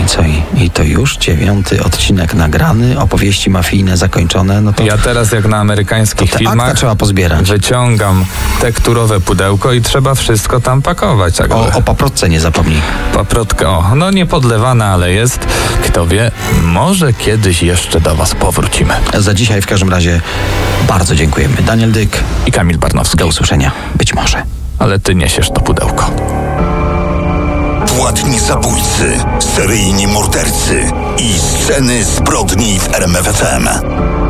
co, i to już 9. odcinek nagrany, opowieści mafijne zakończone, no to... Ja teraz jak na amerykańskich to filmach trzeba pozbierać. wyciągam tekturowe pudełko i trzeba wszystko tam pakować. O paprotce nie zapomnij. Paprotka, no nie podlewana, ale jest. Kto wie, może kiedyś jeszcze do was powrócimy. Za dzisiaj w każdym razie bardzo dziękujemy. Daniel Dyk I Kamil Barnowski. Do usłyszenia. Być może. Ale ty niesiesz to pudełko. Płatni zabójcy, seryjni mordercy i sceny zbrodni w RMF FM.